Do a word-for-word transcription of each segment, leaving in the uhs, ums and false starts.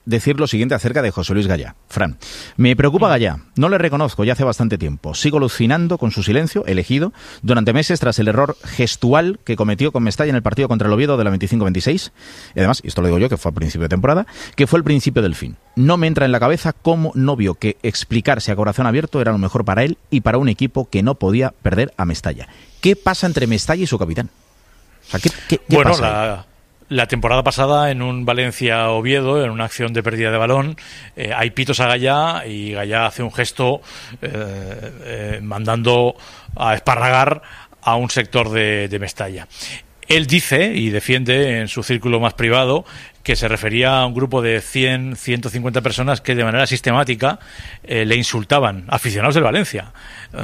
decir lo siguiente acerca de José Luis Gallá. Fran, me preocupa Gallá, no le reconozco ya hace bastante tiempo. Sigo alucinando con su silencio, elegido, durante meses tras el error gestual que cometió con Mestalla en el partido contra el Oviedo de la veinticinco veintiséis. Y además, y esto lo digo yo, que fue al principio de temporada, que fue el principio del fin. No me entra en la cabeza cómo no vio que explicarse a corazón abierto era lo mejor para él y para un equipo que no podía perder a Mestalla. ¿Qué pasa entre Mestalla y su capitán? O sea, ¿qué, qué, qué bueno, pasa la, la temporada pasada en un Valencia-Oviedo, en una acción de pérdida de balón, eh, hay pitos a Gallá y Gallá hace un gesto eh, eh, mandando a esparragar a un sector de, de Mestalla. Él dice y defiende en su círculo más privado que se refería a un grupo de cien, ciento cincuenta personas que de manera sistemática eh, le insultaban, aficionados del Valencia,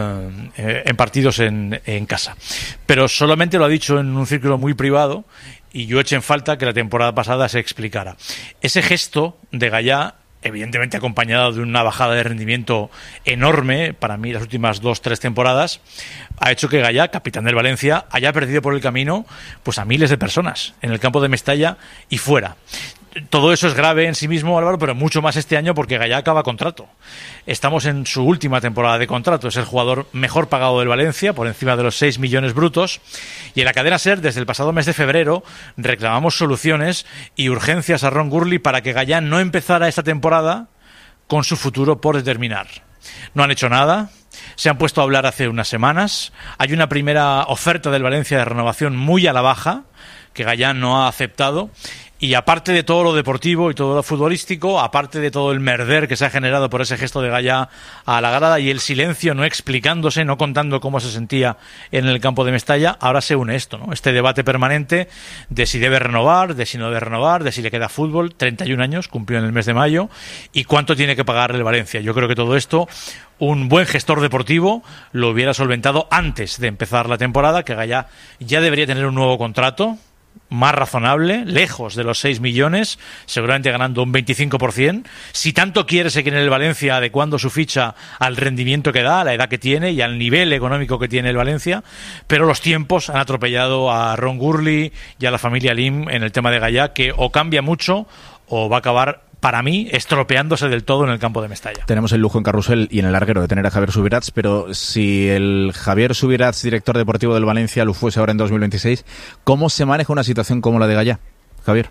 eh, en partidos en, en casa. Pero solamente lo ha dicho en un círculo muy privado y yo eché en falta que la temporada pasada se explicara. Ese gesto de Gallá, evidentemente acompañado de una bajada de rendimiento enorme, para mí las últimas dos, tres temporadas, ha hecho que Gallá, capitán del Valencia, haya perdido por el camino pues a miles de personas en el campo de Mestalla y fuera. Todo eso es grave en sí mismo, Álvaro, pero mucho más este año porque Gallá acaba contrato. Estamos en su última temporada de contrato. Es el jugador mejor pagado del Valencia, por encima de los seis millones brutos. Y en la cadena SER, desde el pasado mes de febrero, reclamamos soluciones y urgencias a Ron Gurley para que Gallá no empezara esta temporada con su futuro por determinar. No han hecho nada. Se han puesto a hablar hace unas semanas. Hay una primera oferta del Valencia de renovación muy a la baja, que Gallá no ha aceptado. Y aparte de todo lo deportivo y todo lo futbolístico, aparte de todo el merder que se ha generado por ese gesto de Gallá a la grada y el silencio, no explicándose, no contando cómo se sentía en el campo de Mestalla, ahora se une esto, ¿no? Este debate permanente de si debe renovar, de si no debe renovar, de si le queda fútbol, treinta y un años, cumplió en el mes de mayo, y cuánto tiene que pagar el Valencia. Yo creo que todo esto, un buen gestor deportivo lo hubiera solventado antes de empezar la temporada, que Gallá ya debería tener un nuevo contrato, más razonable, lejos de los seis millones, seguramente ganando un veinticinco por ciento. Si tanto quiere seguir en el Valencia, adecuando su ficha al rendimiento que da, a la edad que tiene y al nivel económico que tiene el Valencia, pero los tiempos han atropellado a Ron Gurley y a la familia Lim en el tema de Gallá, que o cambia mucho o va a acabar, para mí, estropeándose del todo en el campo de Mestalla. Tenemos el lujo en Carrusel y en el larguero de tener a Javier Subirats, pero si el Javier Subirats, director deportivo del Valencia, lo fuese ahora en dos mil veintiséis, ¿cómo se maneja una situación como la de Gallá, Javier?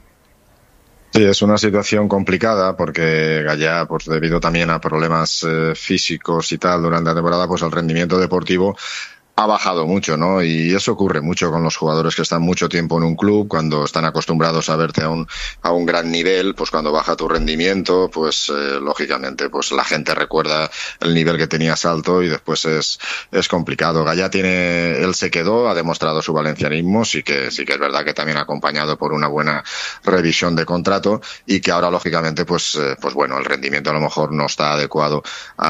Sí, es una situación complicada porque Gallá, pues debido también a problemas eh, físicos y tal durante la temporada, pues el rendimiento deportivo ha bajado mucho, ¿no? Y eso ocurre mucho con los jugadores que están mucho tiempo en un club, cuando están acostumbrados a verte a un a un gran nivel, pues cuando baja tu rendimiento, pues eh, lógicamente pues la gente recuerda el nivel que tenías alto y después es es complicado. Gallá tiene, él se quedó, ha demostrado su valencianismo, sí que sí que es verdad que también acompañado por una buena revisión de contrato y que ahora lógicamente pues eh, pues bueno, el rendimiento a lo mejor no está adecuado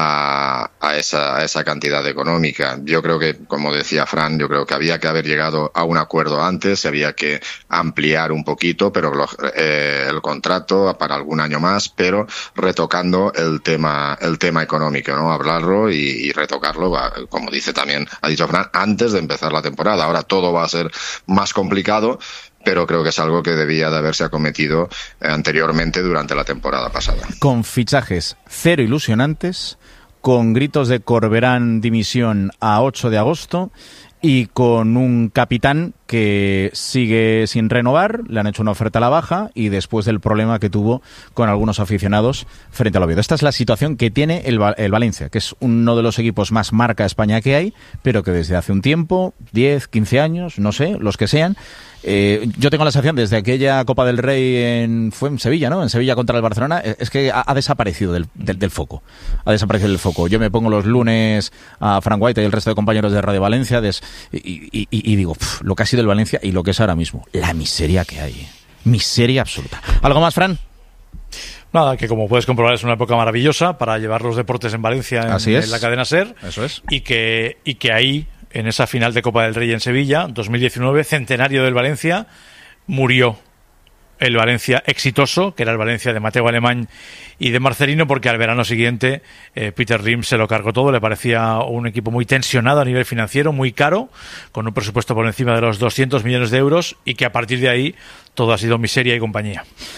a a esa a esa cantidad económica. Yo creo que, como decía Fran, yo creo que había que haber llegado a un acuerdo antes, había que ampliar un poquito, pero eh, el contrato para algún año más, pero retocando el tema el tema económico, ¿no? Hablarlo y, y retocarlo, como dice también, ha dicho Fran, antes de empezar la temporada. Ahora todo va a ser más complicado, pero creo que es algo que debía de haberse acometido anteriormente durante la temporada pasada. Con fichajes cero ilusionantes, con gritos de Corberán dimisión a ocho de agosto y con un capitán que sigue sin renovar, le han hecho una oferta a la baja y después del problema que tuvo con algunos aficionados frente al Oviedo. Esta es la situación que tiene el, el Valencia, que es uno de los equipos más marca España que hay, pero que desde hace un tiempo, diez, quince años, no sé, los que sean, Eh, yo tengo la sensación desde aquella Copa del Rey en, fue en Sevilla, ¿no? En Sevilla contra el Barcelona, es que ha, ha desaparecido del, del, del foco. Ha desaparecido del foco. Yo me pongo los lunes a Frank White y el resto de compañeros de Radio Valencia des, y, y, y digo, pff, lo que ha sido el Valencia y lo que es ahora mismo. La miseria que hay. Miseria absoluta. ¿Algo más, Fran? Nada, que como puedes comprobar es una época maravillosa para llevar los deportes en Valencia en, Así es. en la cadena SER. Eso es. Y que, y que ahí, en esa final de Copa del Rey en Sevilla, dos mil diecinueve, centenario del Valencia, murió el Valencia exitoso, que era el Valencia de Mateo Alemán y de Marcelino, porque al verano siguiente eh, Peter Lim se lo cargó todo. Le parecía un equipo muy tensionado a nivel financiero, muy caro, con un presupuesto por encima de los doscientos millones de euros, y que a partir de ahí todo ha sido miseria y compañía.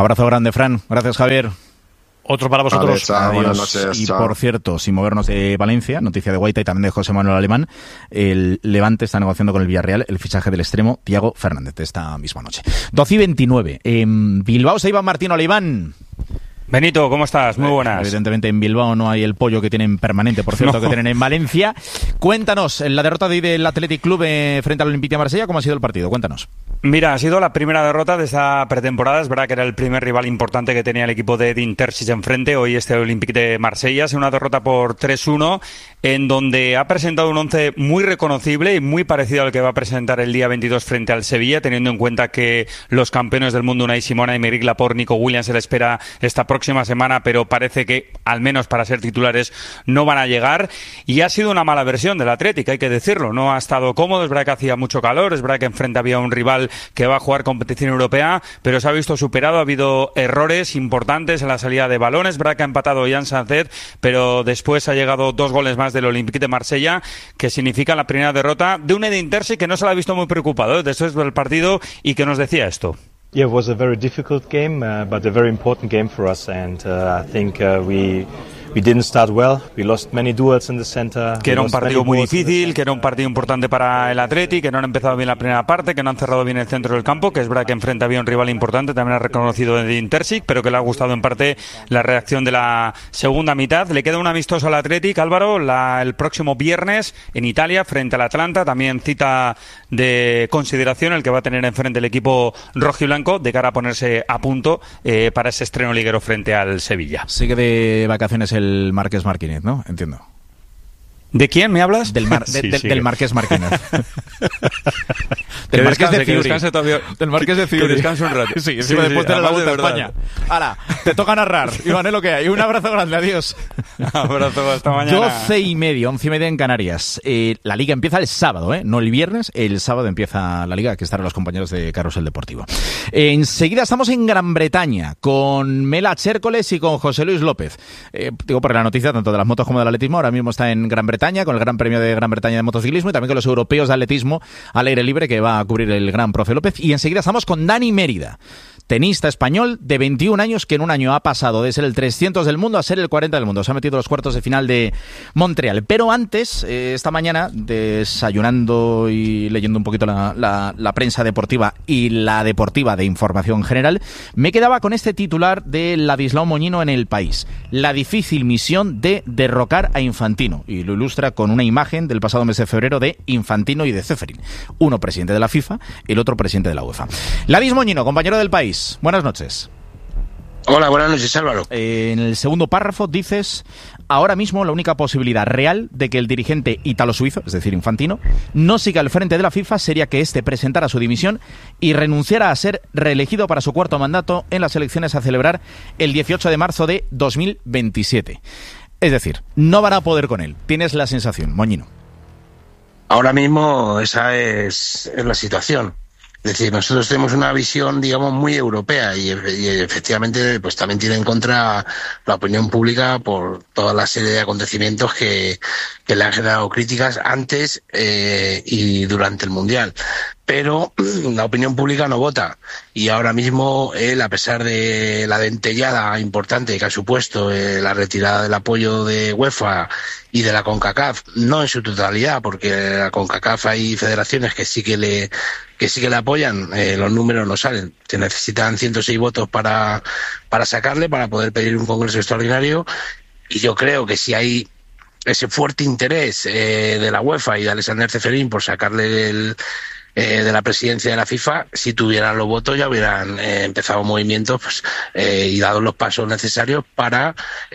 Abrazo grande, Fran. Gracias, Javier. Otro para vosotros. Vale, chao, Adiós. buenas noches, y chao. por cierto, sin movernos de Valencia, noticia de Guaita y también de José Manuel Alemán, el Levante está negociando con el Villarreal el fichaje del extremo Thiago Fernández esta misma noche. doce y veintinueve. En Bilbao se iba Martín Oliván. Benito, ¿cómo estás? Muy buenas. Evidentemente en Bilbao no hay el pollo que tienen permanente, por cierto, no. que tienen en Valencia. Cuéntanos, en la derrota de hoy del Athletic Club eh, frente al Olympique de Marsella, ¿cómo ha sido el partido? Cuéntanos. Mira, ha sido la primera derrota de esta pretemporada. Es verdad que era el primer rival importante que tenía el equipo de Edin Terzic enfrente. Hoy este Olympique de Marsella. Es una derrota por tres uno, en donde ha presentado un once muy reconocible y muy parecido al que va a presentar el día veintidós frente al Sevilla, teniendo en cuenta que los campeones del mundo, Unai Simón, Aymeric Laporte, Nico Williams, se le espera esta próxima semana, pero parece que, al menos para ser titulares, no van a llegar. Y ha sido una mala versión del Atlético, hay que decirlo. No ha estado cómodo, es verdad que hacía mucho calor, es verdad que enfrente había un rival que va a jugar competición europea, pero se ha visto superado. Ha habido errores importantes en la salida de balones. Es verdad que ha empatado Jan Sanzet, pero después ha llegado dos goles más del Olympique de Marsella, que significa la primera derrota de un Edin Terzic que no se la ha visto muy preocupado ¿eh? después del partido, y que nos decía esto. Yeah, it was a very difficult game, uh, but a very important game for us, and uh, I think uh, we we didn't start well. We lost many duels in the center. Que era un partido muy difícil, que era un partido importante para el Atleti, que no han empezado bien la primera parte, que no han cerrado bien el centro del campo, que es verdad que enfrente había un rival importante, también ha reconocido Edin Terzic, pero que le ha gustado en parte la reacción de la segunda mitad. Le queda un amistoso al Athletic, Álvaro, la, el próximo viernes en Italia frente al Atlanta, también cita de consideración el que va a tener enfrente el equipo rojiblanco de cara a ponerse a punto eh, para ese estreno liguero frente al Sevilla. Sigue de vacaciones el Marqués Martínez, ¿no? Entiendo. ¿De quién me hablas? Del, mar, de, sí, de, sí. del Marqués Martínez. del Marqués de Fiuri. Todavía... Del Marqués de Fiuri. Que descanse un rato. Sí, encima sí, después sí, de la Vuelta a España. Hala, te toca narrar. Iván, es lo que hay. Un abrazo grande, adiós. Abrazo, hasta mañana. doce y media, once y media en Canarias. Eh, la Liga empieza el sábado, ¿eh? No el viernes. El sábado empieza la Liga, que estarán los compañeros de Carrusel Deportivo. Eh, enseguida estamos en Gran Bretaña con Mela Chércoles y con José Luis López. Eh, digo, por la noticia tanto de las motos como del atletismo. Ahora mismo está en Gran Bretaña con el Gran Premio de Gran Bretaña de motociclismo y también con los europeos de atletismo al aire libre que va a cubrir el gran profe López. Y enseguida estamos con Dani Mérida, tenista español de veintiún años que en un año ha pasado de ser el trescientos del mundo a ser el cuarenta del mundo. Se ha metido en los cuartos de final de Montreal. Pero antes, eh, esta mañana, desayunando y leyendo un poquito la, la, la prensa deportiva y la deportiva de información general, me quedaba con este titular de Ladislao Moñino en El País. La difícil misión de derrocar a Infantino. Y lo ilustra con una imagen del pasado mes de febrero de Infantino y de Ceferin. Uno presidente de la FIFA, el otro presidente de la UEFA. Ladis Moñino, compañero del País. Buenas noches. Hola, buenas noches, Álvaro. Eh, en el segundo párrafo dices: ahora mismo la única posibilidad real de que el dirigente ítalo-suizo, es decir, Infantino, no siga al frente de la FIFA sería que éste presentara su dimisión y renunciara a ser reelegido para su cuarto mandato en las elecciones a celebrar el dieciocho de marzo de dos mil veintisiete. Es decir, no van a poder con él. Tienes la sensación, Moñino. Ahora mismo esa es, es la situación. Es decir, nosotros tenemos una visión, digamos, muy europea y, y efectivamente pues también tiene en contra la opinión pública por toda la serie de acontecimientos que, que le han generado críticas antes eh, y durante el Mundial. Pero la opinión pública no vota y ahora mismo él, a pesar de la dentellada importante que ha supuesto eh, la retirada del apoyo de UEFA y de la CONCACAF, no en su totalidad, porque la CONCACAF hay federaciones que sí que le que sí que le apoyan, eh, los números no salen, se necesitan ciento seis votos para para sacarle, para poder pedir un congreso extraordinario, y yo creo que si hay ese fuerte interés eh, de la UEFA y de Alexander Ceferin por sacarle el Eh, de la presidencia de la FIFA, si tuvieran los votos ya hubieran eh, empezado movimientos pues, eh, y dado los pasos necesarios para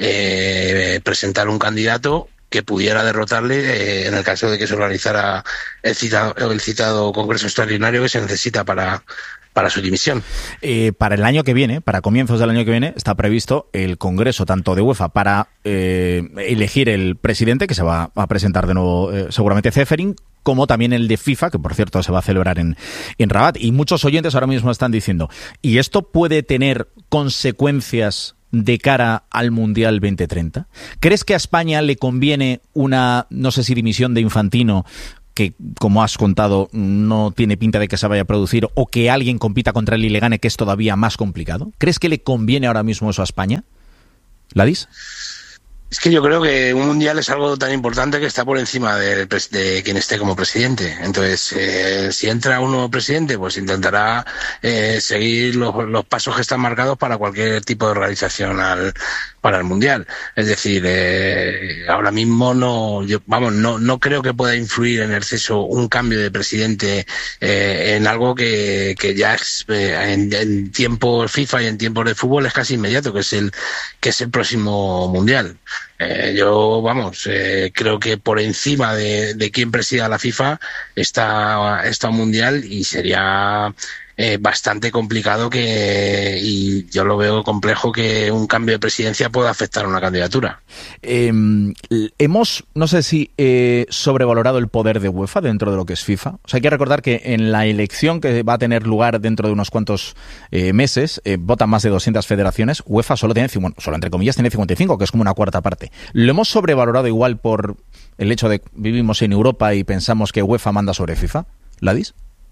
eh, presentar un candidato que pudiera derrotarle eh, en el caso de que se organizara el citado, el citado congreso extraordinario que se necesita para para su dimisión. Eh, para el año que viene, para comienzos del año que viene, está previsto el congreso tanto de UEFA para eh, elegir el presidente, que se va a presentar de nuevo eh, seguramente Ceferin, como también el de FIFA, que por cierto se va a celebrar en, en Rabat. Y muchos oyentes ahora mismo están diciendo, ¿y esto puede tener consecuencias de cara al Mundial veinte treinta? ¿Crees que a España le conviene una, no sé si dimisión de Infantino, que, como has contado, no tiene pinta de que se vaya a producir, o que alguien compita contra él y le gane, que es todavía más complicado? ¿Crees que le conviene ahora mismo eso a España? ¿Ladis? Es que yo creo que un mundial es algo tan importante que está por encima de, de quien esté como presidente. Entonces, eh, si entra un nuevo presidente, pues intentará eh, seguir los, los pasos que están marcados para cualquier tipo de organización al, para el mundial. Es decir, eh, ahora mismo no, yo, vamos, no, no creo que pueda influir en exceso un cambio de presidente eh, en algo que, que ya es, eh, en, en tiempos FIFA y en tiempos de fútbol es casi inmediato, que es el, que es el próximo mundial. Eh, yo, vamos, eh, creo que por encima de, de quien presida la FIFA está, está un mundial, y sería eh, bastante complicado que, y yo lo veo complejo, que un cambio de presidencia pueda afectar a una candidatura. Eh, hemos, no sé si eh, sobrevalorado el poder de UEFA dentro de lo que es FIFA. O sea, hay que recordar que en la elección que va a tener lugar dentro de unos cuantos eh, meses, eh, votan más de doscientas federaciones. UEFA solo tiene, bueno, solo entre comillas, tiene cincuenta y cinco, que es como una cuarta parte. ¿Lo hemos sobrevalorado igual por el hecho de que vivimos en Europa y pensamos que UEFA manda sobre FIFA? ¿Ladis?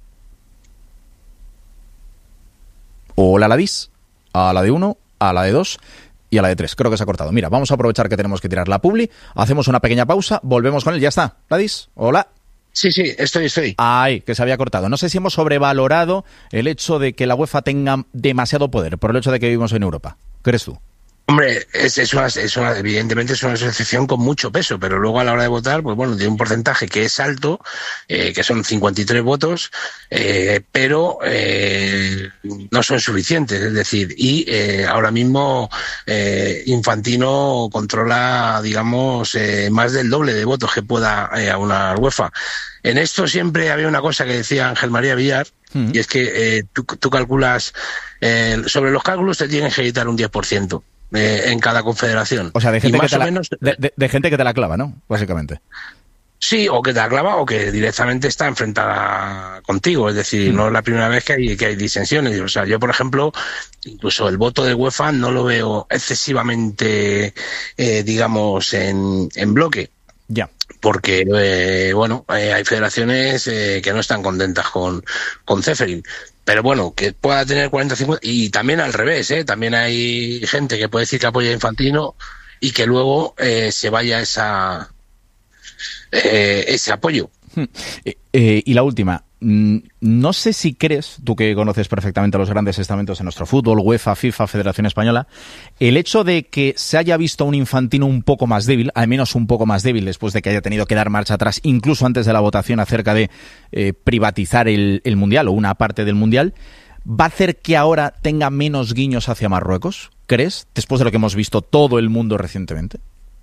O la Ladis, a la de uno, a la de dos y a la de tres. Creo que se ha cortado. Mira, vamos a aprovechar que tenemos que tirar la publi, hacemos una pequeña pausa, volvemos con él, ya está. Ladis, hola. Sí, sí, estoy, estoy. Ay, que se había cortado. No sé si hemos sobrevalorado el hecho de que la UEFA tenga demasiado poder por el hecho de que vivimos en Europa. ¿Qué crees tú? Hombre, es, es, una, es una, evidentemente es una asociación con mucho peso, pero luego a la hora de votar, pues bueno, tiene un porcentaje que es alto, eh, que son cincuenta y tres votos, eh, pero eh, no son suficientes, es decir, y eh, ahora mismo eh, Infantino controla, digamos, eh, más del doble de votos que pueda eh, aunar UEFA. En esto siempre había una cosa que decía Ángel María Villar, mm. y es que eh, tú, tú calculas, eh, sobre los cálculos te tienes que quitar un diez por ciento. Eh, en cada confederación. O sea, de gente, y más que te o la, menos, de, de, de gente que te la clava, ¿no? Básicamente. Sí, o que te la clava o que directamente está enfrentada contigo. Es decir, mm. no es la primera vez que hay, que hay disensiones. O sea, yo, por ejemplo, incluso el voto de UEFA no lo veo excesivamente, eh, digamos, en, en bloque. Ya. Porque, eh, bueno, eh, hay federaciones eh, que no están contentas con, con Ceferin. Pero bueno, que pueda tener cuarenta cincuenta, y también al revés, ¿eh? También hay gente que puede decir que apoya a Infantino y que luego eh, se vaya esa eh, ese apoyo. Eh, eh, y la última, no sé si crees, tú que conoces perfectamente los grandes estamentos de nuestro fútbol, UEFA, FIFA, Federación Española, el hecho de que se haya visto a un Infantino un poco más débil, al menos un poco más débil después de que haya tenido que dar marcha atrás, incluso antes de la votación acerca de eh, privatizar el, el Mundial o una parte del Mundial, ¿va a hacer que ahora tenga menos guiños hacia Marruecos? ¿Crees? Después de lo que hemos visto todo el mundo recientemente.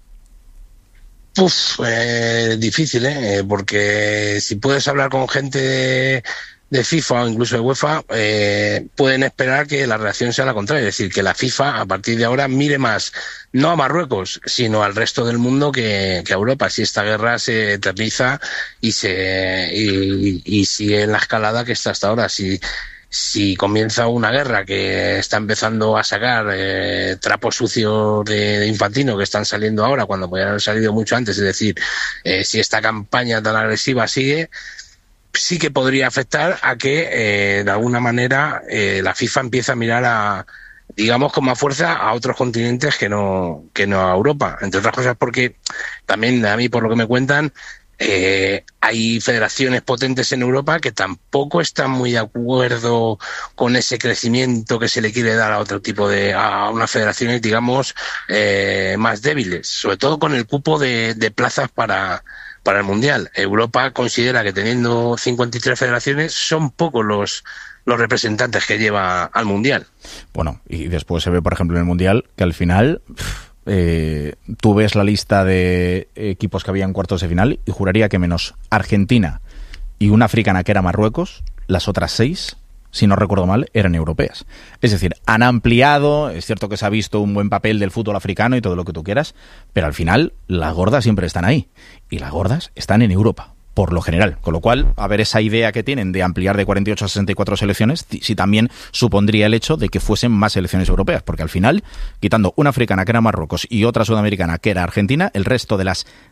Uf, eh, difícil, ¿eh? Porque si puedes hablar con gente de, de FIFA o incluso de UEFA, eh, pueden esperar que la reacción sea la contraria. Es decir, que la FIFA a partir de ahora mire más, no a Marruecos, sino al resto del mundo que, que a Europa. Si esta guerra se eterniza y, se, y, y sigue en la escalada que está hasta ahora. Si Si comienza una guerra que está empezando a sacar eh, trapos sucios de, de Infantino que están saliendo ahora cuando podrían haber salido mucho antes, es decir, eh, si esta campaña tan agresiva sigue, sí que podría afectar a que eh, de alguna manera eh, la FIFA empiece a mirar a, digamos, con más fuerza a otros continentes que no, que no a Europa. Entre otras cosas porque también a mí, por lo que me cuentan, Eh, hay federaciones potentes en Europa que tampoco están muy de acuerdo con ese crecimiento que se le quiere dar a otro tipo de, a unas federaciones, digamos, eh, más débiles, sobre todo con el cupo de, de plazas para, para el Mundial. Europa considera que teniendo cincuenta y tres federaciones son pocos los, los representantes que lleva al Mundial. Bueno, y después se ve, por ejemplo, en el Mundial que al final... Eh, tú ves la lista de equipos que había en cuartos de final y juraría que menos Argentina y una africana que era Marruecos, las otras seis, si no recuerdo mal, eran europeas. Es decir, han ampliado, es cierto que se ha visto un buen papel del fútbol africano y todo lo que tú quieras, pero al final las gordas siempre están ahí y las gordas están en Europa, por lo general. Con lo cual, a ver esa idea que tienen de ampliar de cuarenta y ocho a sesenta y cuatro selecciones, si también supondría el hecho de que fuesen más selecciones europeas, porque al final, quitando una africana que era Marruecos y otra sudamericana que era Argentina, el resto de las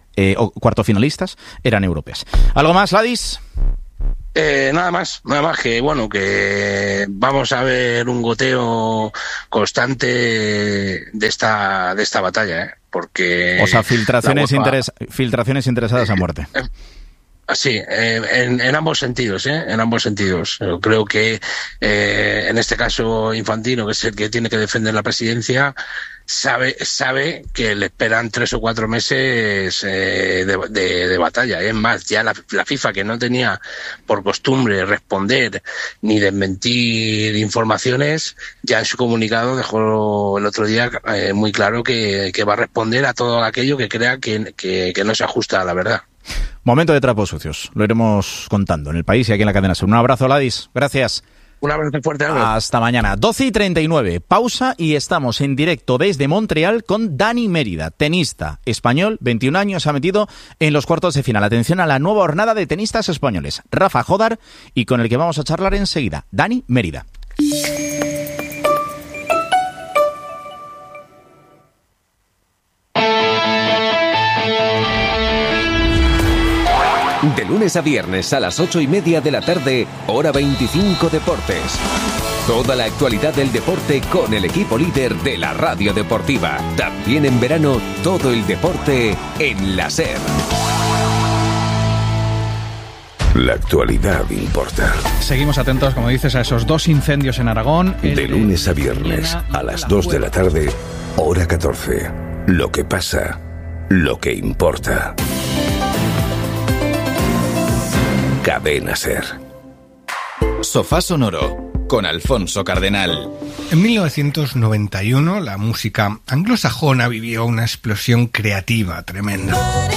eh, o cuartofinalistas eran europeas. ¿Algo más, Ladis? Eh, nada más, nada más que bueno, que vamos a ver un goteo constante de esta de esta batalla, ¿eh? Porque o sea, filtraciones, UEFA, interes, filtraciones interesadas a muerte. Eh, Sí, eh, en, en ambos sentidos, ¿eh? En ambos sentidos. Yo creo que eh, en este caso Infantino, que es el que tiene que defender la presidencia, sabe sabe que le esperan tres o cuatro meses eh, de, de, de batalla. Es más, ya la, la FIFA, que no tenía por costumbre responder ni desmentir informaciones, ya en su comunicado dejó el otro día eh, muy claro que, que va a responder a todo aquello que crea que, que, que no se ajusta a la verdad. Momento de trapos sucios. Lo iremos contando en el país y aquí en la cadena SER. Un abrazo, Ladis. Gracias. Un abrazo fuerte. Albert. Hasta mañana. doce y treinta y nueve. Pausa y estamos en directo desde Montreal con Dani Mérida, tenista español, veintiún años, ha metido en los cuartos de final. Atención a la nueva hornada de tenistas españoles. Rafa Jodar, y con el que vamos a charlar enseguida. Dani Mérida. De lunes a viernes a las ocho y media de la tarde, hora veinticinco Deportes. Toda la actualidad del deporte con el equipo líder de la radio deportiva. También en verano, todo el deporte en la SER. La actualidad importa. Seguimos atentos, como dices, a esos dos incendios en Aragón. De lunes a viernes a las dos de la tarde, hora catorce. Lo que pasa, lo que importa. Cadena SER. Sofá Sonoro, con Alfonso Cardenal. En mil novecientos noventa y uno, la música anglosajona vivió una explosión creativa tremenda.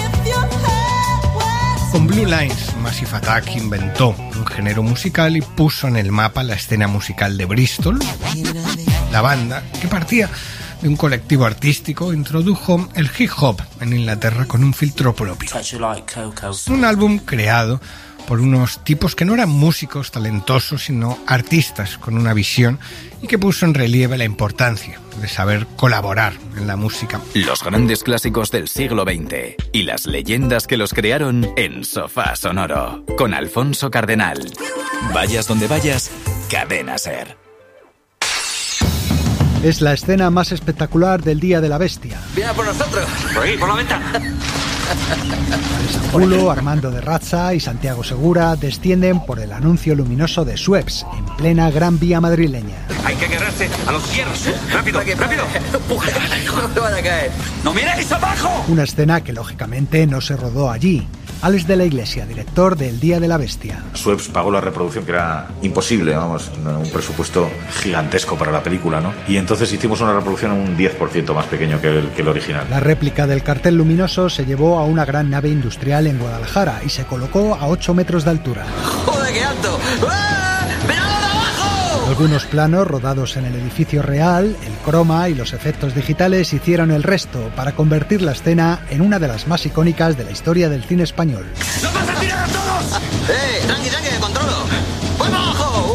Con Blue Lines, Massive Attack inventó un género musical y puso en el mapa la escena musical de Bristol. La banda, que partía de un colectivo artístico, introdujo el hip hop en Inglaterra con un filtro propio. Un álbum creado por unos tipos que no eran músicos talentosos, sino artistas con una visión, y que puso en relieve la importancia de saber colaborar en la música. Los grandes clásicos del siglo veinte y las leyendas que los crearon en Sofá Sonoro, con Alfonso Cardenal. Vayas donde vayas, Cadena SER. Es la escena más espectacular del Día de la Bestia. ¡Viene por nosotros! ¡Por ahí, por la ventana! Julio, Armando de Razza y Santiago Segura descienden por el anuncio luminoso de Sueps, en plena Gran Vía madrileña. Hay que agarrarse a los hierros. ¡Rápido, rápido! ¡No te van a caer! ¡No miréis abajo! Una escena que lógicamente no se rodó allí. Alex de la Iglesia, director del Día de la Bestia. Sueps pagó la reproducción, que era imposible, vamos, un presupuesto gigantesco para la película, ¿no? Y entonces hicimos una reproducción un diez por ciento más pequeño que el, que el original. La réplica del cartel luminoso se llevó a una gran nave industrial en Guadalajara y se colocó a ocho metros de altura. ¡Joder, qué alto! ¡Ah! ¡Mirad abajo! Algunos planos rodados en el edificio real, el croma y los efectos digitales hicieron el resto para convertir la escena en una de las más icónicas de la historia del cine español. ¡Nos vas a tirar a todos! ¡Eh! ¡Tranqui, tranqui, que controlo! ¡Voy para abajo!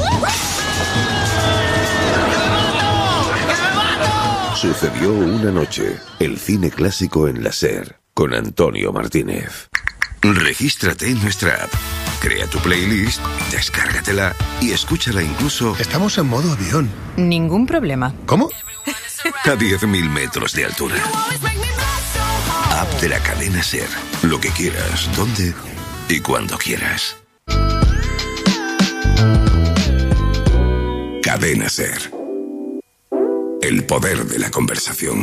¡Que me mato! Sucedió una noche, el cine clásico en la SER, con Antonio Martínez. Regístrate en nuestra app. Crea tu playlist, descárgatela y escúchala incluso... Estamos en modo avión. Ningún problema. ¿Cómo? A diez mil metros de altura. App de la cadena SER. Lo que quieras, donde y cuando quieras. Cadena SER. El poder de la conversación.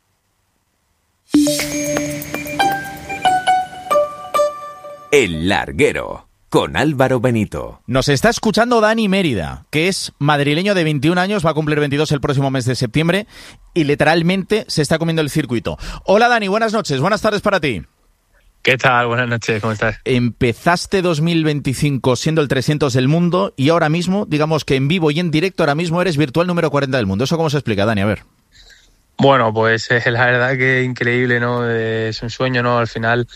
El Larguero, con Álvaro Benito. Nos está escuchando Dani Mérida, que es madrileño de veintiún años, va a cumplir veintidós el próximo mes de septiembre y literalmente se está comiendo el circuito. Hola Dani, buenas noches, buenas tardes para ti. ¿Qué tal? Buenas noches, ¿cómo estás? Empezaste dos mil veinticinco siendo el trescientos del mundo y ahora mismo, digamos que en vivo y en directo, ahora mismo eres virtual número cuarenta del mundo. ¿Eso cómo se explica, Dani? A ver. Bueno, pues eh, la verdad que increíble, ¿no? Es un sueño, ¿no? Al final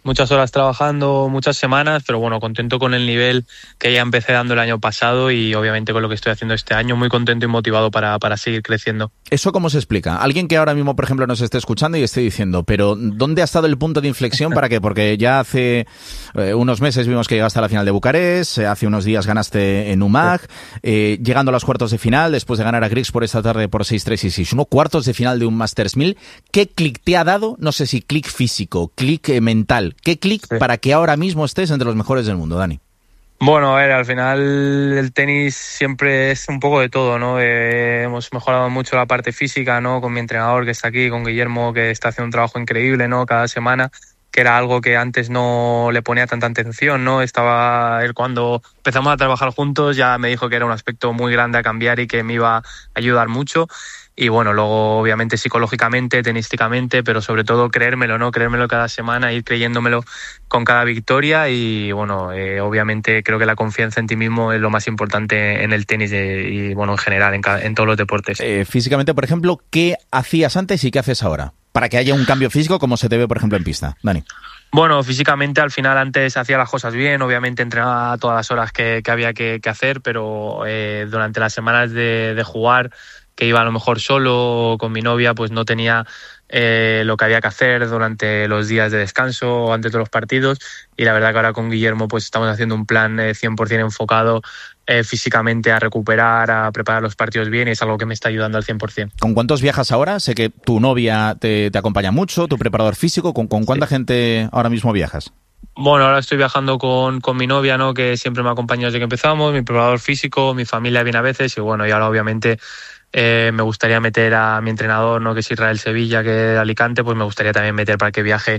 muchas horas trabajando, muchas semanas, pero bueno, contento con el nivel que ya empecé dando el año pasado y obviamente con lo que estoy haciendo este año, muy contento y motivado para, para seguir creciendo. ¿Eso cómo se explica? Alguien que ahora mismo, por ejemplo, nos esté escuchando y esté diciendo, pero ¿dónde ha estado el punto de inflexión? ¿Para qué? Porque ya hace eh, unos meses vimos que llegaste a la final de Bucarest, eh, hace unos días ganaste en U M A G, eh, llegando a los cuartos de final, después de ganar a Griggs por esta tarde por seis tres y seis uno, cuartos de final de un Masters mil. ¿Qué clic te ha dado? No sé si clic físico, clic eh, mental. ¿Qué clic sí. para que ahora mismo estés entre los mejores del mundo, Dani? Bueno, a ver, al final el tenis siempre es un poco de todo, ¿no? Eh, hemos mejorado mucho la parte física, ¿no? Con mi entrenador que está aquí, con Guillermo, que está haciendo un trabajo increíble, ¿no? Cada semana, que era algo que antes no le ponía tanta atención, ¿no? Estaba él cuando empezamos a trabajar juntos, ya me dijo que era un aspecto muy grande a cambiar y que me iba a ayudar mucho. Y bueno, luego obviamente psicológicamente, tenísticamente, pero sobre todo creérmelo, ¿no? Creérmelo cada semana, ir creyéndomelo con cada victoria y bueno, eh, obviamente creo que la confianza en ti mismo es lo más importante en el tenis de, y bueno, en general, en, cada, en todos los deportes. Eh, físicamente, por ejemplo, ¿qué hacías antes y qué haces ahora? Para que haya un cambio físico como se te ve, por ejemplo, en pista. Dani. Bueno, físicamente al final antes hacía las cosas bien, obviamente entrenaba todas las horas que, que había que, que hacer, pero eh, durante las semanas de, de jugar, que iba a lo mejor solo o con mi novia, pues no tenía eh, lo que había que hacer durante los días de descanso o antes de los partidos, y la verdad que ahora con Guillermo pues estamos haciendo un plan eh, cien por ciento enfocado eh, físicamente a recuperar, a preparar los partidos bien, y es algo que me está ayudando al cien por ciento. ¿Con cuántos viajas ahora? Sé que tu novia te, te acompaña mucho, tu preparador físico, ¿con, con cuánta sí. gente ahora mismo viajas? Bueno, ahora estoy viajando con, con mi novia, ¿no? Que siempre me ha acompañado desde que empezamos, mi preparador físico, mi familia viene a veces, y bueno, y ahora obviamente Eh, me gustaría meter a mi entrenador, ¿no? Que es Israel Sevilla, que de Alicante, pues me gustaría también meter para que viaje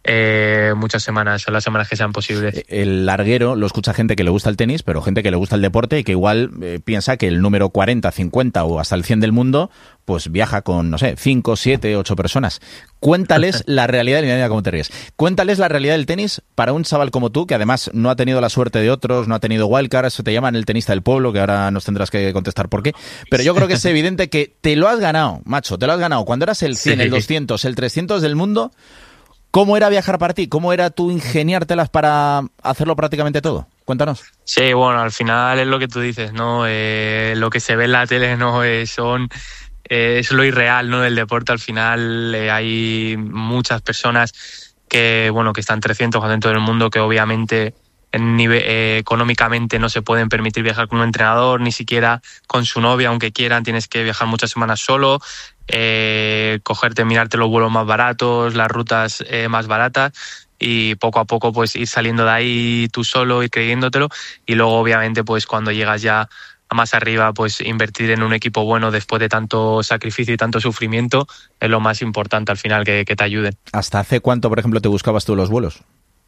eh, muchas semanas, las semanas que sean posibles. El larguero lo escucha gente que le gusta el tenis, pero gente que le gusta el deporte y que igual eh, piensa que el número cuarenta, cincuenta o hasta el cien del mundo pues viaja con, no sé, cinco, siete, ocho personas. Cuéntales la realidad, mira cómo te ríes. Cuéntales la realidad del tenis para un chaval como tú, que además no ha tenido la suerte de otros, no ha tenido wildcards, te llaman el tenista del pueblo, que ahora nos tendrás que contestar por qué. Pero yo creo que es evidente que te lo has ganado, macho, te lo has ganado. Cuando eras el cien, sí. el doscientos, el trescientos del mundo, ¿cómo era viajar para ti? ¿Cómo era tú ingeniártelas para hacerlo prácticamente todo? Cuéntanos. Sí, bueno, al final es lo que tú dices, ¿no? Eh, lo que se ve en la tele no eh, son... Eh, es lo irreal, ¿no? Del deporte. Al final eh, hay muchas personas que, bueno, que están trescientos dentro del mundo, que obviamente en nivel, eh, económicamente no se pueden permitir viajar con un entrenador, ni siquiera con su novia, aunque quieran. Tienes que viajar muchas semanas solo, eh, cogerte, mirarte los vuelos más baratos, las rutas eh, más baratas, y poco a poco pues ir saliendo de ahí tú solo y creyéndotelo, y luego obviamente pues cuando llegas ya más arriba, pues invertir en un equipo bueno después de tanto sacrificio y tanto sufrimiento es lo más importante al final, que, que te ayuden. ¿Hasta hace cuánto, por ejemplo, te buscabas tú los vuelos?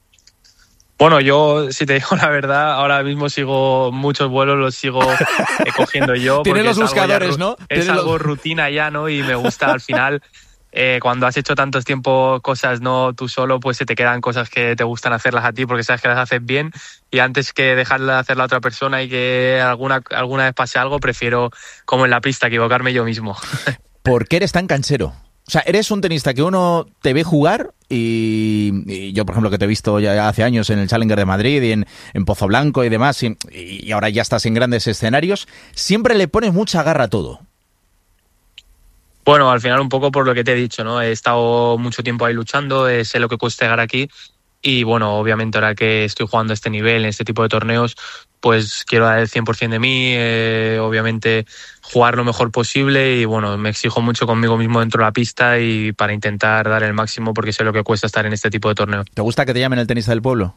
Bueno, yo, si te digo la verdad, ahora mismo sigo muchos vuelos, los sigo eh, cogiendo yo. Tienes los buscadores, ya, ¿no? Es algo los... rutina ya, ¿no? Y me gusta al final... Eh, cuando has hecho tantos tiempo cosas no tú solo, pues se te quedan cosas que te gustan hacerlas a ti porque sabes que las haces bien, y antes que dejarla de hacer la otra persona y que alguna, alguna vez pase algo, prefiero, como en la pista, equivocarme yo mismo. ¿Por qué eres tan canchero? O sea, eres un tenista que uno te ve jugar y, y yo, por ejemplo, que te he visto ya hace años en el Challenger de Madrid y en, en Pozo Blanco y demás, y, y ahora ya estás en grandes escenarios, siempre le pones mucha garra a todo. Bueno, al final un poco por lo que te he dicho, ¿no? He estado mucho tiempo ahí luchando, eh, sé lo que cuesta llegar aquí, y bueno, obviamente ahora que estoy jugando a este nivel, en este tipo de torneos, pues quiero dar el cien por ciento de mí, eh, obviamente jugar lo mejor posible, y bueno, me exijo mucho conmigo mismo dentro de la pista y para intentar dar el máximo porque sé lo que cuesta estar en este tipo de torneos. ¿Te gusta que te llamen el tenista del pueblo?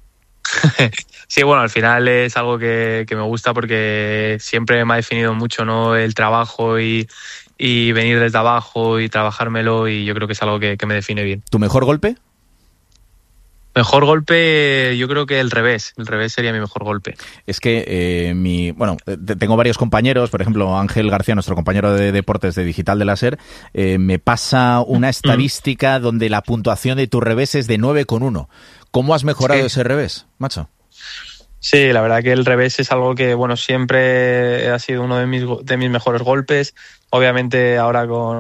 Sí, bueno, al final es algo que, que me gusta porque siempre me ha definido mucho, ¿no? El trabajo y, y venir desde abajo y trabajármelo, y yo creo que es algo que, que me define bien. ¿Tu mejor golpe? Mejor golpe, yo creo que el revés. El revés sería mi mejor golpe. Es que eh, mi, bueno, tengo varios compañeros, por ejemplo, Ángel García, nuestro compañero de deportes de Digital de la SER, eh, me pasa una estadística mm. donde la puntuación de tu revés es de nueve coma uno. ¿Cómo has mejorado sí. ese revés, macho? Sí, la verdad que el revés es algo que, bueno, siempre ha sido uno de mis, de mis mejores golpes. Obviamente ahora con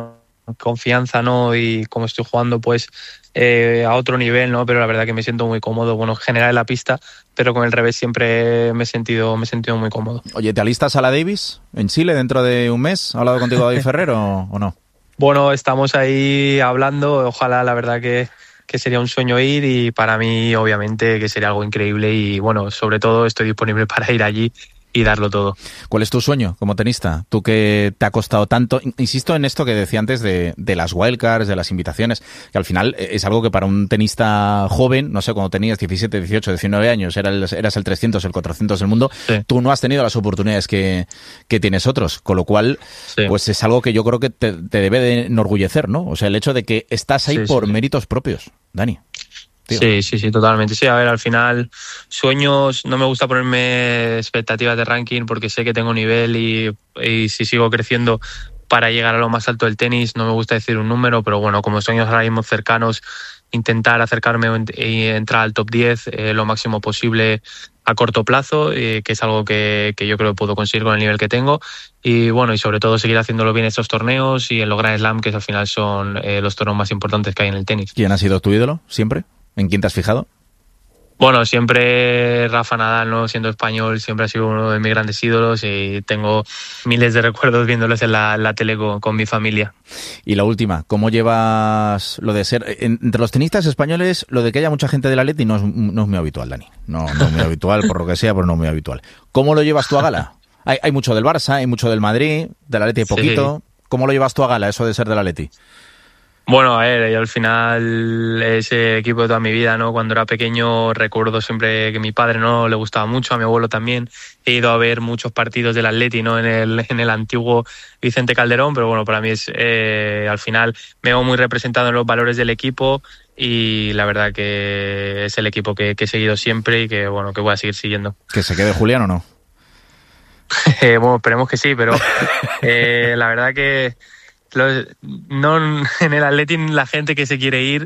confianza, ¿no? Y como estoy jugando, pues eh, a otro nivel, ¿no? Pero la verdad que me siento muy cómodo. Bueno, en general en la pista, pero con el revés siempre me he sentido, me he sentido muy cómodo. Oye, ¿te alistas a la Davis en Chile dentro de un mes? ¿Ha hablado contigo David Ferrer o, o no? Bueno, estamos ahí hablando. Ojalá, la verdad que, que sería un sueño ir, y para mí, obviamente, que sería algo increíble. Y bueno, sobre todo estoy disponible para ir allí y darlo todo. ¿Cuál es tu sueño como tenista? Tú que te ha costado tanto, insisto en esto que decía antes de, de las wildcards, de las invitaciones, que al final es algo que para un tenista joven, no sé, cuando tenías diecisiete, dieciocho, diecinueve años, eras el, eras el trescientos, el cuatrocientos del mundo, sí. Tú no has tenido las oportunidades que, que tienes otros, con lo cual, sí. Pues es algo que yo creo que te, te debe de enorgullecer, ¿no? O sea, el hecho de que estás ahí sí, por sí. méritos propios, Dani. Tío. Sí, sí, sí, totalmente. Sí, a ver, al final, sueños, no me gusta ponerme expectativas de ranking porque sé que tengo nivel y, y si sigo creciendo para llegar a lo más alto del tenis, no me gusta decir un número, pero bueno, como sueños ahora mismo cercanos, intentar acercarme y entrar al top diez eh, lo máximo posible a corto plazo, eh, que es algo que, que yo creo que puedo conseguir con el nivel que tengo, y bueno, y sobre todo seguir haciéndolo bien estos torneos y en los Grand Slam, que al final son eh, los torneos más importantes que hay en el tenis. ¿Quién ha sido tu ídolo siempre? ¿En quién te has fijado? Bueno, siempre Rafa Nadal, ¿no? Siendo español, siempre ha sido uno de mis grandes ídolos y tengo miles de recuerdos viéndolos en la, la tele con, con mi familia. Y la última, ¿cómo llevas lo de ser... Entre los tenistas españoles, lo de que haya mucha gente del Atleti no es, no es muy habitual, Dani. No, no es muy habitual, por lo que sea, pero no es muy habitual. ¿Cómo lo llevas tú a gala? Hay, hay mucho del Barça, hay mucho del Madrid, del Atleti hay poquito. Sí. ¿Cómo lo llevas tú a gala, eso de ser del Atleti? Bueno, a ver, yo al final ese equipo de toda mi vida, ¿no? Cuando era pequeño recuerdo siempre que a mi padre no le gustaba mucho, a mi abuelo también. He ido a ver muchos partidos del Atleti, ¿no? En el, en el antiguo Vicente Calderón, pero bueno, para mí es eh, al final me veo muy representado en los valores del equipo y la verdad que es el equipo que, que he seguido siempre y que bueno que voy a seguir siguiendo. ¿Que se quede Julián o no? eh, bueno, esperemos que sí, pero eh, la verdad que Los, no en el Atleti la gente que se quiere ir,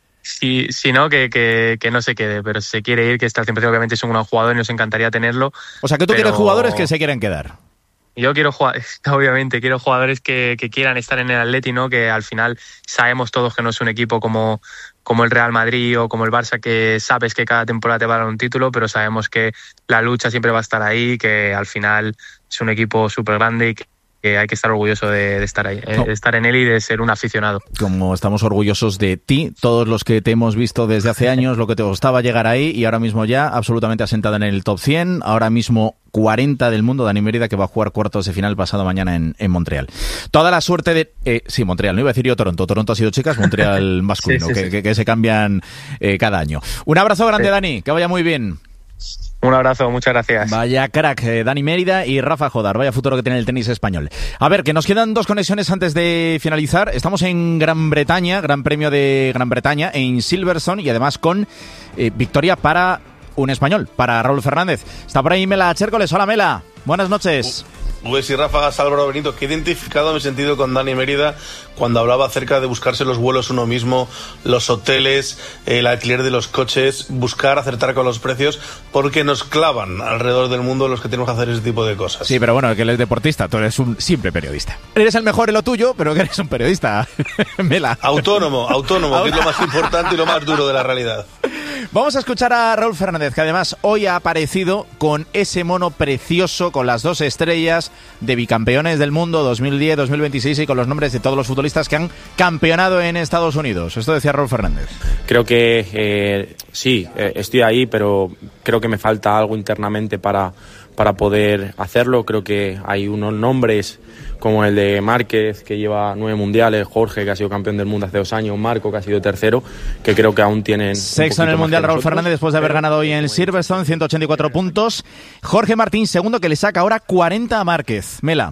si, si no, que, que, que no se quede, pero si se quiere ir, que está al cien por ciento, obviamente es un gran jugador y nos encantaría tenerlo. O sea, que tú pero... quieres jugadores que se quieren quedar. Yo quiero jugar, obviamente, quiero jugadores que, que quieran estar en el Atleti, ¿no? Que al final sabemos todos que no es un equipo como, como el Real Madrid o como el Barça, que sabes que cada temporada te va a dar un título, pero sabemos que la lucha siempre va a estar ahí, que al final es un equipo súper grande y que que hay que estar orgulloso de, de estar ahí, no. de estar en él y de ser un aficionado. Como estamos orgullosos de ti, todos los que te hemos visto desde hace años, lo que te gustaba llegar ahí y ahora mismo ya absolutamente asentada en el top cien, ahora mismo cuarenta del mundo, Dani Mérida, que va a jugar cuartos de final pasado mañana en, en Montreal. Toda la suerte de... Eh, sí, Montreal, no iba a decir yo Toronto, Toronto ha sido chicas, Montreal masculino, sí, sí, que, sí. Que, que se cambian eh, cada año. Un abrazo grande, sí. Dani, que vaya muy bien. Un abrazo, muchas gracias. Vaya crack, eh, Dani Mérida y Rafa Jodar, vaya futuro que tiene el tenis español. A ver, que nos quedan dos conexiones antes de finalizar. Estamos en Gran Bretaña, Gran Premio de Gran Bretaña, en Silverstone, y además con eh, victoria para un español, para Raúl Fernández. Está por ahí Mela Chércoles. Hola, Mela, buenas noches. Pues y Ráfagas, Álvaro Benito, que he identificado mi sentido con Dani Mérida cuando hablaba acerca de buscarse los vuelos uno mismo, los hoteles, el alquiler de los coches, buscar acertar con los precios, porque nos clavan alrededor del mundo los que tenemos que hacer ese tipo de cosas. Sí, pero bueno, que él es deportista, tú eres un simple periodista. Eres el mejor en lo tuyo, pero que eres un periodista, Mela. Autónomo, autónomo, que es lo más importante y lo más duro de la realidad. Vamos a escuchar a Raúl Fernández, que además hoy ha aparecido con ese mono precioso, con las dos estrellas de bicampeones del mundo dos mil diez, dos mil veintiséis y con los nombres de todos los futbolistas que han campeonado en Estados Unidos. Esto decía Raúl Fernández. Creo que eh, sí, eh, estoy ahí, pero creo que me falta algo internamente para, para poder hacerlo. Creo que hay unos nombres como el de Márquez, que lleva nueve mundiales, Jorge, que ha sido campeón del mundo hace dos años, Marco, que ha sido tercero, que creo que aún tienen... Sexto en el mundial Raúl Fernández, después de haber ganado hoy en el Silverstone, ciento ochenta y cuatro puntos. Jorge Martín, segundo, que le saca ahora cuarenta a Márquez. Mela.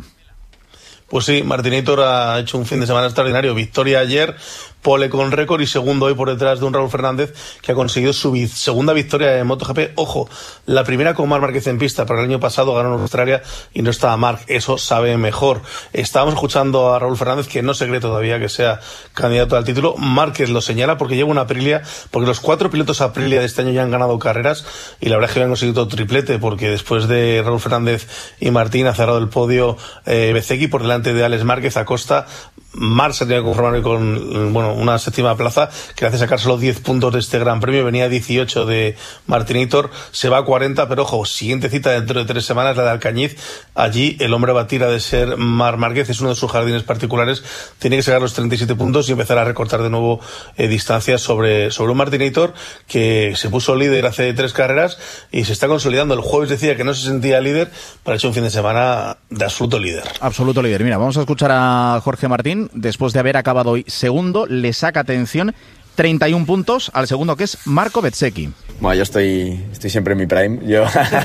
Pues sí, Martinator ha hecho un fin de semana extraordinario. Victoria ayer, pole con récord y segundo hoy por detrás de un Raúl Fernández que ha conseguido su vi- segunda victoria en MotoGP. Ojo, la primera con Marc Márquez en pista, pero el año pasado ganó en Australia y no estaba Marc. Eso sabe mejor. Estábamos escuchando a Raúl Fernández, que no se cree todavía que sea candidato al título. Márquez lo señala porque lleva una Aprilia, porque los cuatro pilotos Aprilia de este año ya han ganado carreras y la verdad es que han conseguido triplete, porque después de Raúl Fernández y Martín ha cerrado el podio eh, Bezzecchi por delante de Alex Márquez, Acosta, Marc se tenía que conformar con bueno, una séptima plaza que le hace sacar solo diez puntos de este Gran Premio. Venía dieciocho de Martinitor, se va a cuarenta, pero ojo, siguiente cita dentro de tres semanas, la de Alcañiz. Allí el hombre a batir ha de ser Marc Márquez, es uno de sus jardines particulares, tiene que sacar los treinta y siete puntos y empezar a recortar de nuevo eh, distancias sobre, sobre un Martinitor que se puso líder hace tres carreras y se está consolidando. El jueves decía que no se sentía líder, pero ha hecho un fin de semana de absoluto líder. Absoluto líder. Mira, vamos a escuchar a Jorge Martín. Después de haber acabado hoy segundo, le saca, atención, treinta y un puntos al segundo, que es Marco Bezzecchi. Bueno, yo estoy, estoy siempre en mi prime. Yo,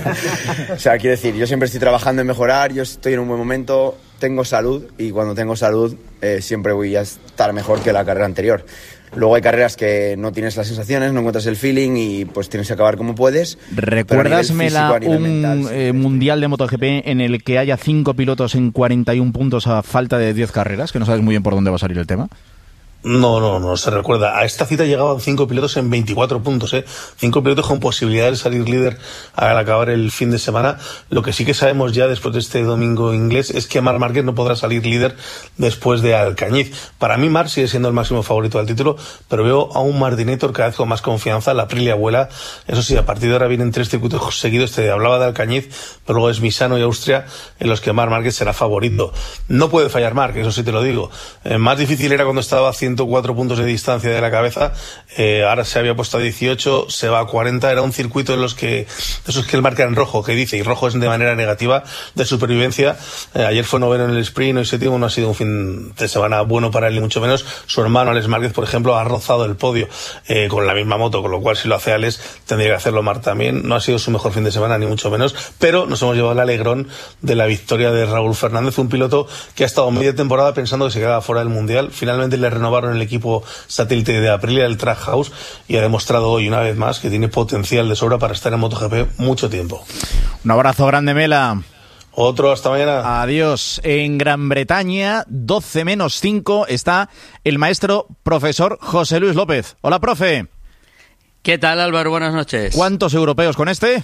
o sea, quiero decir, yo siempre estoy trabajando en mejorar, yo estoy en un buen momento, tengo salud y cuando tengo salud eh, siempre voy a estar mejor que la carrera anterior. Luego hay carreras que no tienes las sensaciones, no encuentras el feeling y pues tienes que acabar como puedes. ¿Recuerdas, Mela, un mental, sí, eh, mundial de MotoGP en el que haya cinco pilotos en cuarenta y un puntos a falta de diez carreras? Que no sabes muy bien por dónde va a salir el tema. No, no, no se recuerda. A esta cita llegaban cinco pilotos en veinticuatro puntos, ¿eh? Cinco pilotos con posibilidad de salir líder al acabar el fin de semana. Lo que sí que sabemos ya después de este domingo inglés es que Marc Márquez no podrá salir líder después de Alcañiz. Para mí Marc sigue siendo el máximo favorito del título, pero veo a un Martinator cada vez con más confianza. La Aprilia vuela. Eso sí, a partir de ahora vienen tres circuitos seguidos. Te hablaba de Alcañiz, pero luego es Misano y Austria en los que Marc Márquez será favorito. No puede fallar Marc, eso sí te lo digo. Eh, más difícil era cuando estaba haciendo ciento cuatro puntos de distancia de la cabeza, eh, ahora se había puesto a dieciocho, se va a cuarenta, era un circuito en los que, de esos que él marca en rojo, que dice, y rojo es de manera negativa, de supervivencia. Eh, ayer fue noveno en el sprint, hoy séptimo, no ha sido un fin de semana bueno para él, ni mucho menos. Su hermano Alex Márquez, por ejemplo, ha rozado el podio eh, con la misma moto, con lo cual si lo hace Alex, tendría que hacerlo Marc también. No ha sido su mejor fin de semana, ni mucho menos, pero nos hemos llevado el alegrón de la victoria de Raúl Fernández, un piloto que ha estado media temporada pensando que se quedaba fuera del Mundial. Finalmente le renovaron el equipo satélite de Aprilia, el Trackhouse, y ha demostrado hoy una vez más que tiene potencial de sobra para estar en MotoGP mucho tiempo. Un abrazo grande, Mela. Otro, hasta mañana. Adiós. En Gran Bretaña, doce menos cinco, está el maestro profesor José Luis López. Hola, profe. ¿Qué tal, Álvaro? Buenas noches. ¿Cuántos europeos con este?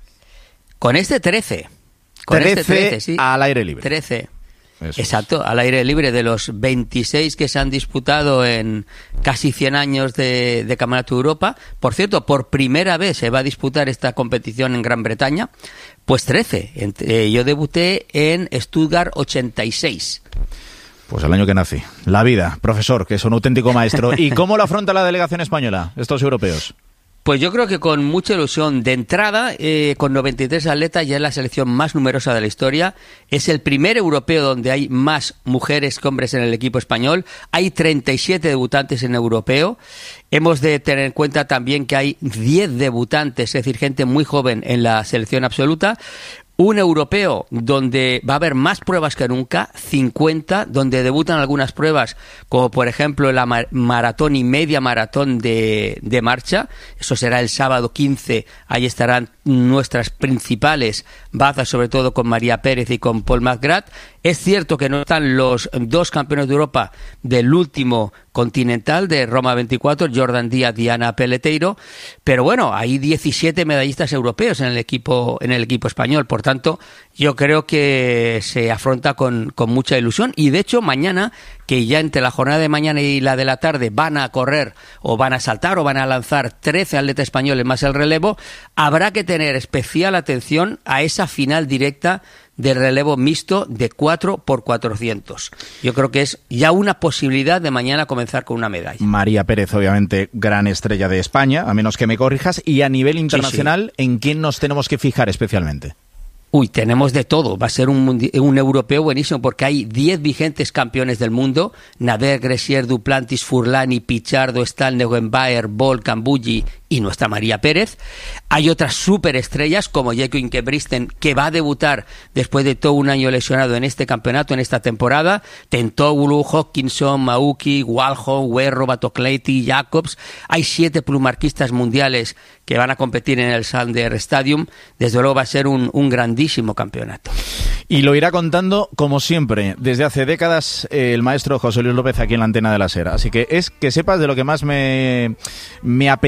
Con este trece. Con trece, este trece, sí. Al aire libre. trece. Eso Exacto, es. Al aire libre. De los veintiséis que se han disputado en casi cien años de, de Campeonato de Europa. Por cierto, por primera vez se va a disputar esta competición en Gran Bretaña. Pues trece. Eh, yo debuté en Stuttgart ochenta y seis. Pues el año que nací. La vida, profesor, que es un auténtico maestro. ¿Y cómo lo afronta la delegación española, estos europeos? Pues yo creo que con mucha ilusión. De entrada, eh, con noventa y tres atletas, ya es la selección más numerosa de la historia. Es el primer europeo donde hay más mujeres que hombres en el equipo español. Hay treinta y siete debutantes en europeo. Hemos de tener en cuenta también que hay diez debutantes, es decir, gente muy joven en la selección absoluta. Un europeo donde va a haber más pruebas que nunca, cincuenta, donde debutan algunas pruebas, como por ejemplo la mar- maratón y media maratón de, de marcha. Eso será el sábado quince, ahí estarán nuestras principales bazas, sobre todo con María Pérez y con Paul McGrath. Es cierto que no están los dos campeones de Europa del último continental de Roma veinticuatro, Jordan Díaz y Ana Peleteiro, pero bueno, hay diecisiete medallistas europeos en el equipo en el equipo español. Por tanto, yo creo que se afronta con, con mucha ilusión, y de hecho mañana, que ya entre la jornada de mañana y la de la tarde van a correr o van a saltar o van a lanzar trece atletas españoles más el relevo, habrá que tener especial atención a esa final directa del relevo mixto de cuatro por cuatrocientos. Yo creo que es ya una posibilidad de mañana comenzar con una medalla. María Pérez, obviamente, gran estrella de España, a menos que me corrijas. Y a nivel internacional, sí, sí. ¿En quién nos tenemos que fijar especialmente? Uy, tenemos de todo. Va a ser un, mundi- un europeo buenísimo, porque hay diez vigentes campeones del mundo: Nader, Gressier, Duplantis, Furlani, Pichardo, Stahl, Neugenbaer, Bol, Cambugi y nuestra María Pérez. Hay otras superestrellas como Jaco Ingebrigtsen, que va a debutar después de todo un año lesionado en este campeonato, en esta temporada. Tentoglou, Hopkinson, Mauki, Walho, Werro, Batocleti, Jacobs. Hay siete plumarquistas mundiales que van a competir en el Sander Stadium. Desde luego va a ser un, un grandísimo campeonato. Y lo irá contando, como siempre, desde hace décadas, eh, el maestro José Luis López aquí en la antena de la SER. Así que es que sepas de lo que más me, me apetece de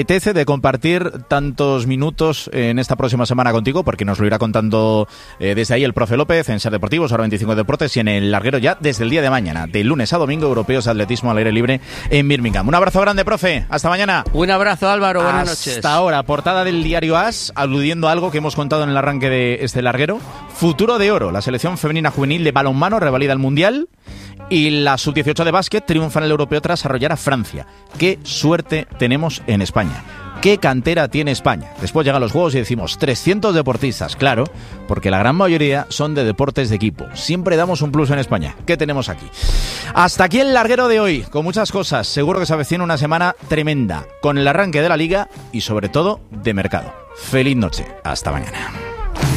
compartir tantos minutos en esta próxima semana contigo, porque nos lo irá contando eh, desde ahí el profe López en Ser Deportivos, Hora veinticinco Deportes, y en el larguero ya desde el día de mañana, de lunes a domingo, europeos de atletismo al aire libre en Birmingham. Un abrazo grande, profe. Hasta mañana. Un abrazo, Álvaro. Buenas noches. Hasta ahora, portada del diario AS, aludiendo a algo que hemos contado en el arranque de este larguero. Futuro de oro. La selección femenina juvenil de balonmano revalida el Mundial y la sub dieciocho de básquet triunfa en el europeo tras arrollar a Francia. Qué suerte tenemos en España. ¿Qué cantera tiene España? Después llegan los Juegos y decimos trescientos deportistas, claro, porque la gran mayoría son de deportes de equipo. Siempre damos un plus en España. ¿Qué tenemos aquí? Hasta aquí el larguero de hoy, con muchas cosas. Seguro que se avecina una semana tremenda, con el arranque de la Liga y sobre todo de mercado. Feliz noche. Hasta mañana.